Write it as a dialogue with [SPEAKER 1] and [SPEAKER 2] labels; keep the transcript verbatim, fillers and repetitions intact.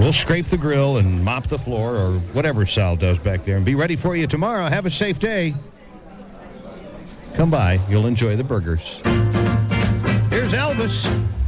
[SPEAKER 1] we'll scrape the grill and mop the floor or whatever Sal does back there and be ready for you tomorrow. Have a safe day. Come by. You'll enjoy the burgers. Here's Elvis.